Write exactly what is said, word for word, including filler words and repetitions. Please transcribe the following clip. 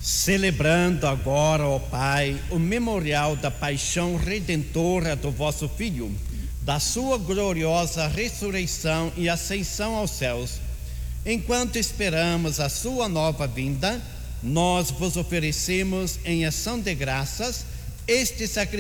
celebrando agora, ó Pai, o memorial da paixão redentora do vosso Filho, da sua gloriosa ressurreição e ascensão aos céus. Enquanto esperamos a sua nova vinda, nós vos oferecemos em ação de graças este sacrifício